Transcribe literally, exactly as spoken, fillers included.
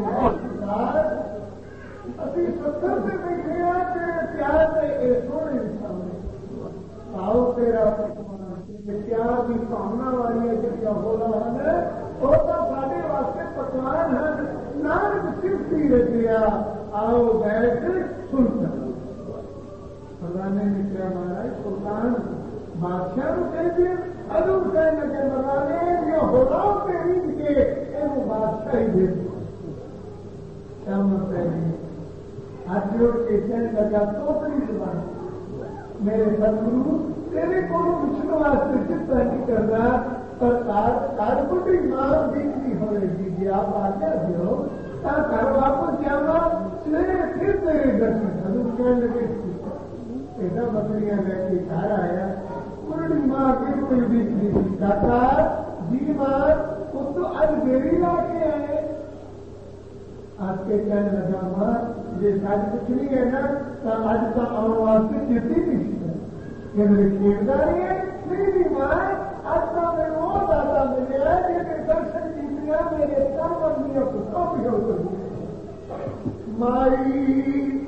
ابھی ستر سے بیٹھے ہیں تیرے پیار سے یہ سونے سامنے آؤ تیرا پیار کی کامنا والی ہے جب ہو رہا ہے وہ تو سارے واسطے پکوان ہیں نانک صرف ہی رکھا آؤ بیٹھ سن کر فلانے نے کیا مارا سلطان بادشاہ کو کہہ دیا ادو کہنے کے مرانے یہ ہو رہا پہ رکھ کے یہ بادشاہ ہی دے دیا کیا مطلب ہے ہاتھ جوڑ کے کہنے لگا تو اپنی زبان میرے سدگرو تیرے کو پوچھنے واسطے چنتا نہیں کر رہا پر کارکوٹی مار دیکھنی ہو رہی جی آپ آگے دو کر واپس جانا پھر تیرے درشن ادو کہنے لگے ایسا بکریاں لے کے گھر آیا پوری ماں کے کوئی بیچ نہیں کہتا جی ماں وہ تو آج میری لا کے آئے آپ کے کہنے لگا ماں یہ ساری کچھ نہیں ہے نا تو آج کا آنے واسطے چیتی نہیں یہ میری کھیتداری ہے نہیں ماں آج کا میں وہ دادا ملے ہے میرے درشن جیتیا میرے کام بندیوں کو کافی ہو گئی مائی